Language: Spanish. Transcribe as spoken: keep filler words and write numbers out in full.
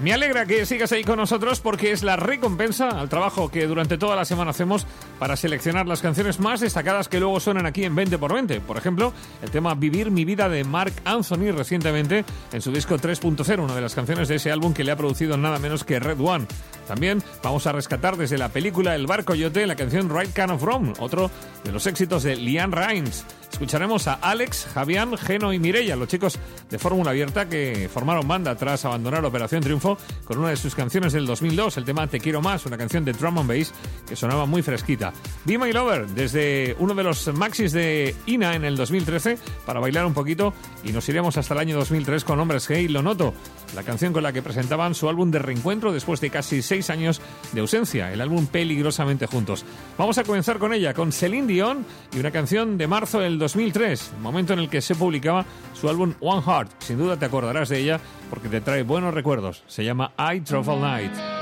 Me alegra que sigas ahí con nosotros porque es la recompensa al trabajo que durante toda la semana hacemos para seleccionar las canciones más destacadas que luego suenan aquí en veinte por veinte. Por ejemplo, el tema Vivir mi vida de Marc Anthony recientemente en su disco tres punto cero, una de las canciones de ese álbum que le ha producido nada menos que Red One. También vamos a rescatar desde la película El Bar Coyote la canción Right Kind of Wrong, otro de los éxitos de LeAnn Rimes. Escucharemos a Alex, Javián, Geno y Mireia, los chicos de Fórmula Abierta que formaron banda tras abandonar Operación Triunfo con una de sus canciones del dos mil dos, el tema Te Quiero Más, una canción de drum and bass que sonaba muy fresquita. Be My Lover, desde uno de los maxis de Ina en el dos mil trece, para bailar un poquito, y nos iremos hasta el año dos mil tres con Hombres G y Lo Noto, la canción con la que presentaban su álbum de reencuentro después de casi seis años de ausencia, el álbum Peligrosamente Juntos. Vamos a comenzar con ella, con Celine Dion y una canción de marzo del dos mil tres, momento en el que se publicaba su álbum One Heart. Sin duda te acordarás de ella porque te trae buenos recuerdos. Se llama I Drove All Night.